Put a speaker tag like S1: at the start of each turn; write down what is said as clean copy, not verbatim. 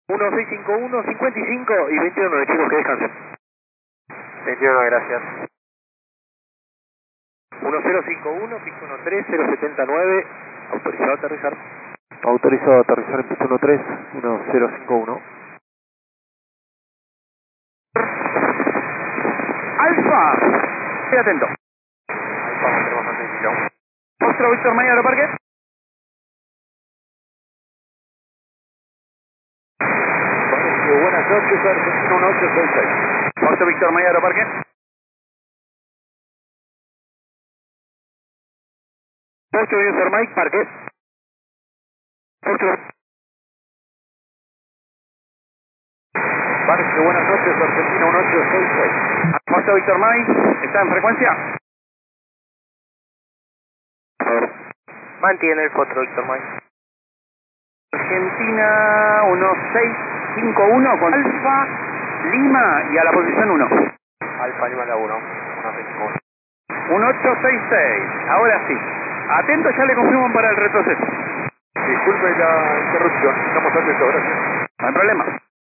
S1: 1651, 55 y 29, chicos, que descansen.
S2: 21, gracias.
S1: 1051, piso 13, 079, autorizado a aterrizar.
S3: Autorizado a aterrizar en piso 13, 1051.
S4: Alfa, estoy atento.
S2: Alfa, tenemos atención.
S4: Otro Víctor Mañana, aeroparque.
S1: Buenas noches, Argentina 1866.
S4: Otro Víctor Mañana, aeroparque.
S1: Foxtrot User Mike, parque. Foxtrot. Parque, buenas noches, Argentina 1866.
S4: Otro Víctor Mike, ¿está en frecuencia?
S2: Mantiene el Foxtrot Víctor Mike.
S4: Argentina 1651 con Alfa, Lima y a la posición 1.
S2: Alfa Lima la 1, 1651.
S4: 1866, ahora sí. Atento, ya le confirman para el retroceso.
S1: Disculpe la interrupción, estamos atentos, gracias.
S4: No hay problema.